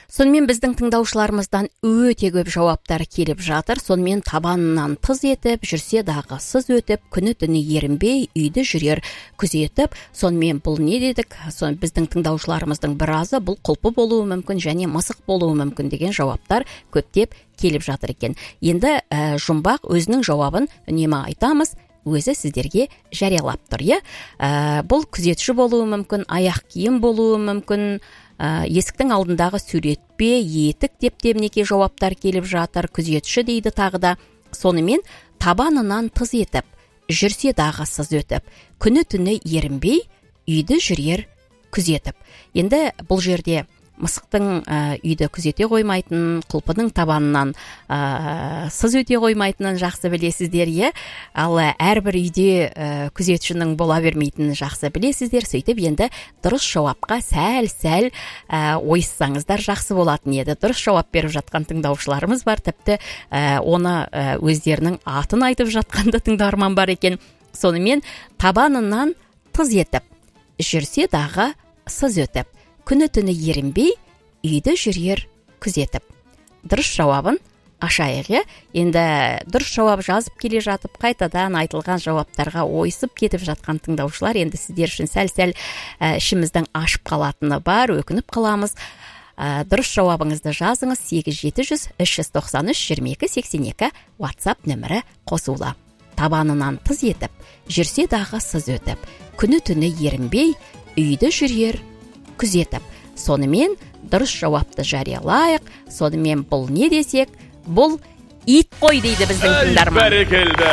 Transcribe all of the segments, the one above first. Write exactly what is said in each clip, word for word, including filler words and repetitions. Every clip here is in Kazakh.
Сонымен біздің тыңдаушыларымыздан өте көп жауаптар келіп жатыр. Сонымен табанынан тыз етіп, жүрсе дағы сыз өтіп, күні түні ерінбей, үйді жүрер күзетіп. Сонымен бұл не дедік? Сон біздің тыңдаушыларымыздың біразы бұл құлпы болуы мүмкін және мысық болуы мүмкін деген жауаптар көптеп келіп жатыр екен. Енді ә, жұмбақ өзінің жауабын үнемі айтамыз, өзі сіздерге жариялап тұр, иә? Ә, бұл күзетші болуы мүмкін, аяқ киім болуы мүмкін, ә, есіктің алдындағы суретпе, етік деп демнеке жауаптар келіп жатыр, күзетші дейді тағы да. Сонымен табанынан тыз етіп, жүрсе дағы сыз өтіп, күні түні ерінбей, үйді жүрер күзетіп. Енді бұл жерде мысықтың ә, үйді күзете қоймайтын, құлпының табанынан ә, сыз өте қоймайтынын жақсы білесіздер, е? Ал әрбір үйде ә, күзетшінің бола бермейтінін жақсы білесіздер. Сөйтіп енді дұрыс жауапқа сәл-сәл ә, ойыссаңыздар жақсы болатын еді. Дұрыс жауап беріп жатқан тыңдаушыларымыз бар, тіпті ә, оны ә, өздерінің атын айтып жатқанда тыңдарман бар екен. Сонымен табанынан тыз етіп, жүрсе дағы сыз өтіп, күні түні ерінбей, үйді жүрер күзетіп. Дұрыс жауабын ашайық, е? Енді дұрыс жауап жазып келе жатып, қайтадан айтылған жауаптарға ойысып кетіп жатқан тыңдаушылар, енді сіздер үшін сәл-сәл ә, ішіміздің ашып қалатыны бар, өкініп қаламыз. Ә, дұрыс жауабыңызды жазыңыз. Сегіз жеті жүз үш жүз тоқсан үш жиырма екі сексен екі WhatsApp нөмірі қосулы. Табанынан тыз етіп, жүрсе дағы сыз өтіп, күні түні ерінбей, үйді жүрер күзетіп. Сонымен дұрыс жауапты жариялайық. Сонымен бұл не десек? Бұл ит қой дейді біздің тыңдарман. Бәрекелді.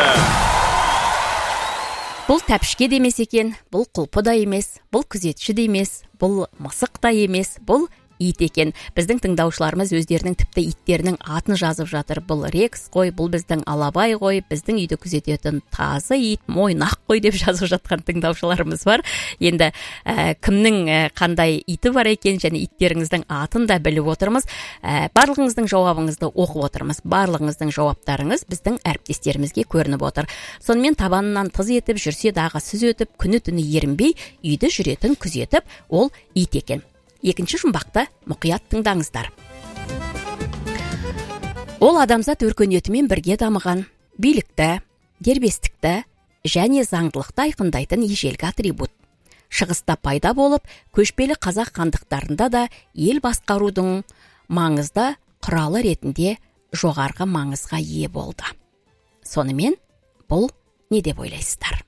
Бұл тәпішке демес екен, бұл құлпы да емес, бұл күзетші де емес, бұл мысық та емес, бұл ит екен. Біздің тыңдаушыларымыз өздерінің тіпті itтерінің атын жазып жатыр. Бұл Рекс қой, бұл біздің Алабай қой, біздің үйді күзететін тазы ит, Мойнақ қой деп жазып жатқан тыңдаушыларымыз бар. Енді ә, кімнің ә, қандай иті бар екен және itтеріңіздің атын да біліп отырмыз. Ә, барлығыңыздың жауабыңызды оқып отырмыз. Барлығыңыздың жауаптарыңыз біздің әріптестерімізге көрініп отыр. Сонымен табанынан тыз етіп, жүрсе дағы сіз өтіп, күні түні ерінбей, үйді жүретін күзетіп, ол ит екен. Екінші жұмбақты мұқият тыңдаңыздар. Ол адамзат өркениетімен бірге дамыған, билікті, дербестікті және заңдылықты айқындайтын ежелгі атрибут. Шығыста пайда болып, көшпелі қазақ хандықтарында да ел басқарудың маңызды құралы ретінде жоғарғы маңызға ие болды. Сонымен бұл не деп ойлайсыздар?